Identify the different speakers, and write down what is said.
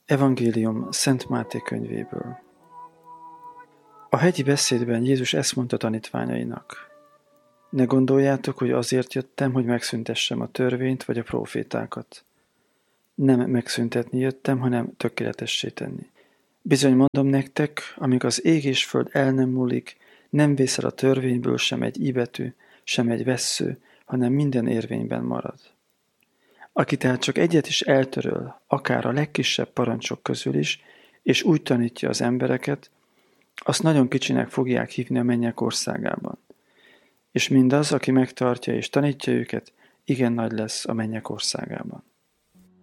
Speaker 1: Evangélium Szent Máté könyvéből. A hegyi beszédben Jézus ezt mondta tanítványainak: Ne gondoljátok, hogy azért jöttem, hogy megszüntessem a törvényt vagy a prófétákat. Nem megszüntetni jöttem, hanem tökéletessé tenni. Bizony mondom nektek, amíg az ég és föld el nem múlik, nem vészel a törvényből sem egy íbetű, sem egy vessző, hanem minden érvényben marad. Aki tehát csak egyet is eltöröl, akár a legkisebb parancsok közül is, és úgy tanítja az embereket, azt nagyon kicsinek fogják hívni a mennyek országában. És mindaz, aki megtartja és tanítja őket, igen nagy lesz a mennyek országában.